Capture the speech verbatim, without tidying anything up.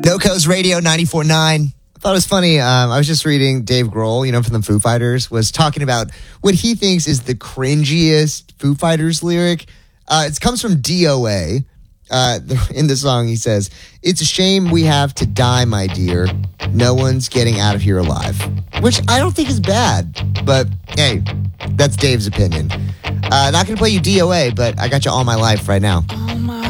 NoCo's Radio ninety-four point nine. I thought it was funny. Um, I was just reading Dave Grohl, you know, from the Foo Fighters, was talking about what he thinks is the cringiest Foo Fighters lyric. Uh, it comes from D O A. Uh, in the song, he says, "It's a shame we have to die, my dear. No one's getting out of here alive." Which I don't think is bad. But, hey, that's Dave's opinion. Uh, not going to play you D O A, but I got you All My Life right now.